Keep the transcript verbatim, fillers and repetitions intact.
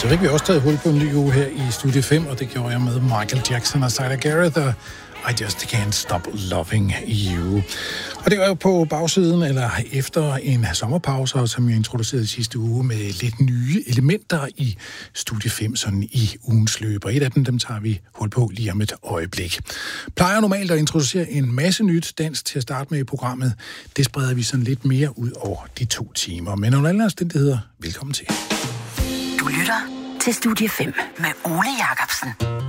Så fik vi også taget hul på en ny uge her i Studie fem, og det gjorde jeg med Michael Jackson og Sylar Gareth og I Just Can't Stop Loving You. Og det var jo på bagsiden, eller efter en sommerpause, som jeg introducerede sidste uge, med lidt nye elementer i Studie fem, sådan i ugens løb. Og et af dem, dem tager vi hul på lige om et øjeblik. Plejer normalt at introducere en masse nyt dans til at starte med i programmet. Det spreder vi sådan lidt mere ud over de to timer. Men under alle omstændigheder, velkommen til. Du lytter til Studie fem med Ole Jacobsen.